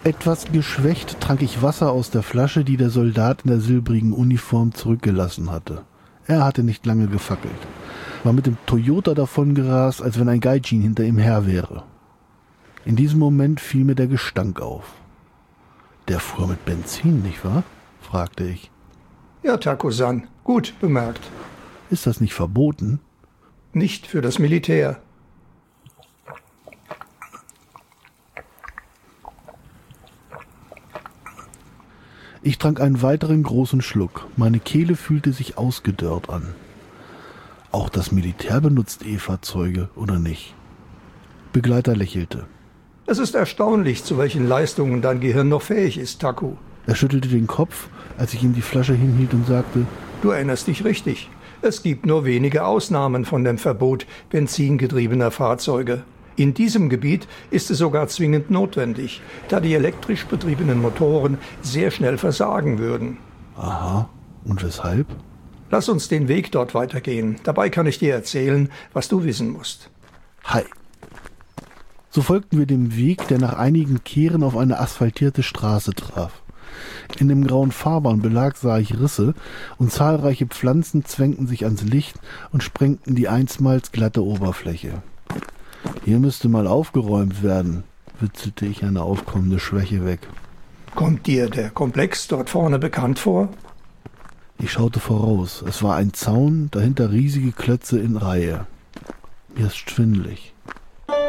Etwas geschwächt trank ich Wasser aus der Flasche, die der Soldat in der silbrigen Uniform zurückgelassen hatte. Er hatte nicht lange gefackelt, war mit dem Toyota davongerast, als wenn ein Gaijin hinter ihm her wäre. In diesem Moment fiel mir der Gestank auf. Der fuhr mit Benzin, nicht wahr? Fragte ich. Ja, Taco-san, gut bemerkt. Ist das nicht verboten? Nicht für das Militär. Ich trank einen weiteren großen Schluck. Meine Kehle fühlte sich ausgedörrt an. Auch das Militär benutzt E-Fahrzeuge, oder nicht? Begleiter lächelte. Es ist erstaunlich, zu welchen Leistungen dein Gehirn noch fähig ist, Taku. Er schüttelte den Kopf, als ich ihm die Flasche hinhielt und sagte, Du erinnerst dich richtig. Es gibt nur wenige Ausnahmen von dem Verbot benzingetriebener Fahrzeuge. In diesem Gebiet ist es sogar zwingend notwendig, da die elektrisch betriebenen Motoren sehr schnell versagen würden. Aha, und weshalb? Lass uns den Weg dort weitergehen. Dabei kann ich dir erzählen, was du wissen musst. Hi. So folgten wir dem Weg, der nach einigen Kehren auf eine asphaltierte Straße traf. In dem grauen Fahrbahnbelag sah ich Risse und zahlreiche Pflanzen zwängten sich ans Licht und sprengten die einstmals glatte Oberfläche. Hier müsste mal aufgeräumt werden, witzelte ich eine aufkommende Schwäche weg. Kommt dir der Komplex dort vorne bekannt vor? Ich schaute voraus. Es war ein Zaun, dahinter riesige Klötze in Reihe. Mir ist schwindelig.